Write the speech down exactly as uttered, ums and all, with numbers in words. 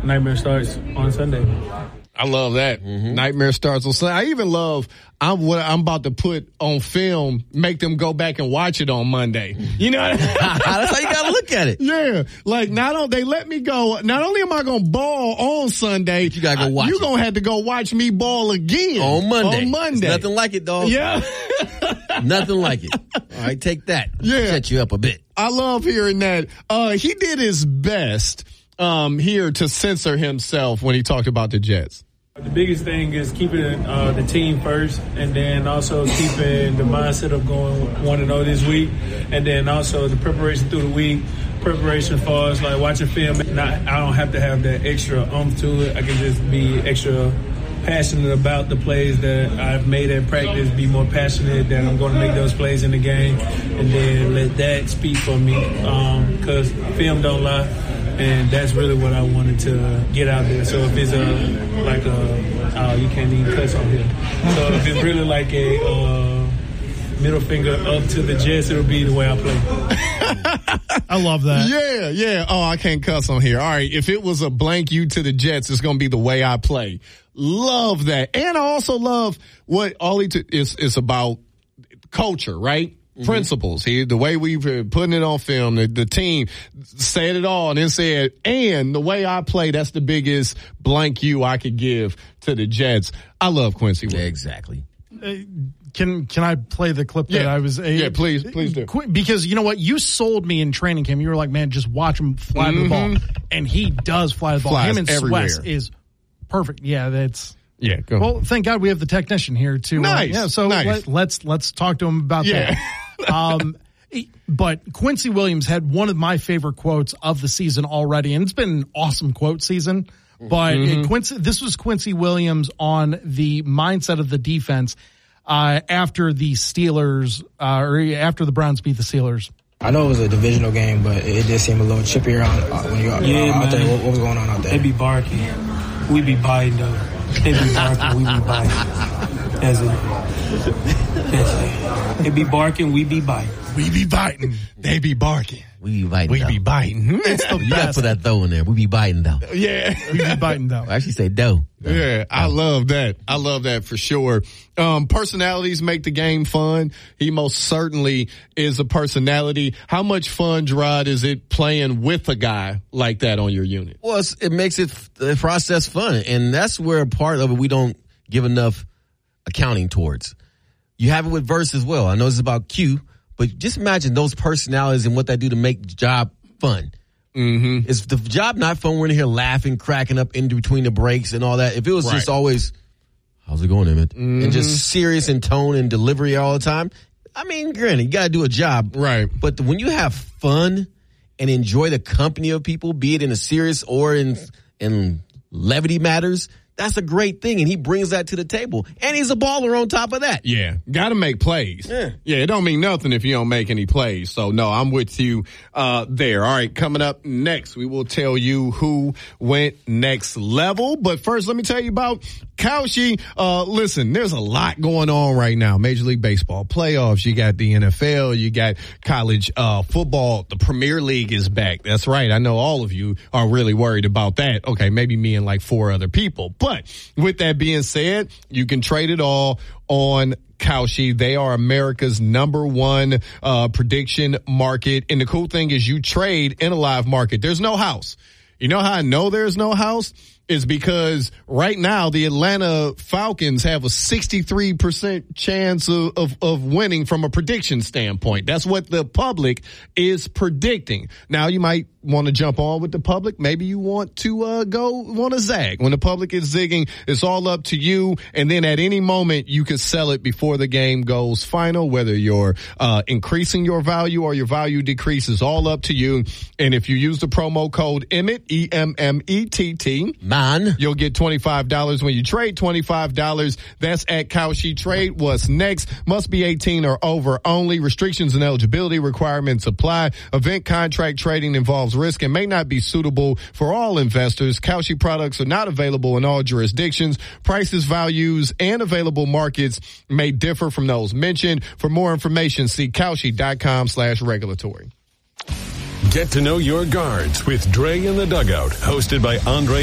nightmare starts on Sunday. I love that. Mm-hmm. Nightmare starts on Sunday. I even love I'm what I'm about to put on film, make them go back and watch it on Monday. You know what I mean? That's how you got to look at it. Yeah. Like, not only they let me go, not only am I going to ball on Sunday, you got to go watch You're going to have to go watch me ball again. On Monday. On Monday. It's nothing like it, dog. Yeah. Nothing like it. All right, take that. Yeah. Set you up a bit. I love hearing that. Uh, he did his best um, here to censor himself when he talked about the Jets. The biggest thing is keeping uh, the team first, and then also keeping the mindset of going one and oh this week, and then also the preparation through the week, preparation for us, like watching film. Not, I don't have to have that extra oomph to it. I can just be extra passionate about the plays that I've made at practice, be more passionate that I'm going to make those plays in the game, and then let that speak for me, because um, film don't lie. And that's really what I wanted to get out there. So if it's a, like a, oh, you can't even cuss on here. So if it's really like a uh, middle finger up to the Jets, it'll be the way I play. I love that. Yeah, yeah. Oh, I can't cuss on here. All right. If it was a blank you to the Jets, it's going to be the way I play. Love that. And I also love what all he t- is, is about culture, right? Mm-hmm. Principles. He, the way we've been putting it on film, the, the team said it all and then said, and the way I play, that's the biggest blank you I could give to the Jets. I love Quincy Williams. Exactly. Uh, can can I play the clip that yeah. I was? Uh, yeah, please, please do. Because you know what, you sold me in training camp. You were like, man, just watch him fly mm-hmm. the ball, and he does fly the ball. Flies Him and everywhere. Swiss is perfect. Yeah, that's. Yeah, go well, thank God we have the technician here too. Nice. Uh, yeah, so nice. let, let's let's talk to him about yeah. that. um, but Quincy Williams had one of my favorite quotes of the season already, and it's been an awesome quote season. But mm-hmm. it, Quincy, this was Quincy Williams on the mindset of the defense uh, after the Steelers, uh, or after the Browns beat the Steelers. I know it was a divisional game, but it did seem a little chippier out uh, when you were yeah, out there. What, what was going on out there? They be barking. We be biting, though. They be barking, we be biting. That's it. That's it. They be barking, we be biting. We be biting. They be barking. We be biting. We though. be biting. It's the you gotta best. put that though in there. We be biting though. Yeah. We be biting though. I actually say dough. Yeah, I love that. I love that for sure. Um, personalities make the game fun. He most certainly is a personality. How much fun, Gerard, is it playing with a guy like that on your unit? Well, it's, it makes it the process fun, and that's where a part of it we don't give enough accounting towards. You have it with Verse as well. I know this is about Q, but just imagine those personalities and what they do to make the job fun. Mm-hmm. Is the job not fun? We're in here laughing, cracking up in between the breaks and all that. If it was right. just always, how's it going, Emmett? Mm-hmm. And just serious in tone and delivery all the time. I mean, granted, you got to do a job. Right. But when you have fun and enjoy the company of people, be it in a serious or in, in levity matters, that's a great thing, and he brings that to the table. And he's a baller on top of that. Yeah, got to make plays. Yeah. yeah, it don't mean nothing if you don't make any plays. So, no, I'm with you uh there. All right, coming up next, we will tell you who went next level. But first, let me tell you about Kalshi. Uh, listen, there's a lot going on right now. Major League Baseball playoffs. You got the N F L. You got college uh football. The Premier League is back. That's right. I know all of you are really worried about that. Okay, maybe me and like four other people. But with that being said, you can trade it all on Kalshi. They are America's number one uh prediction market. And the cool thing is you trade in a live market. There's no house. You know how I know there's no house? Is because right now the Atlanta Falcons have a sixty-three percent chance of, of, of winning from a prediction standpoint. That's what the public is predicting. Now you might want to jump on with the public. Maybe you want to uh, go want to zag. When the public is zigging, it's all up to you. And then at any moment you can sell it before the game goes final, whether you're uh, increasing your value or your value decreases, all up to you. And if you use the promo code Emmett, E M M E T T, Man. you'll get twenty-five dollars when you trade twenty-five dollars. That's at Kalshi. Trade. What's next? Must be eighteen or over only. Restrictions and eligibility requirements apply. Event contract trading involves risk and may not be suitable for all investors. Kalshi products are not available in all jurisdictions. Prices, values, and available markets may differ from those mentioned. For more information, see Kalshi.com slash regulatory. Get to know your guards with Dre in the Dugout, hosted by Andre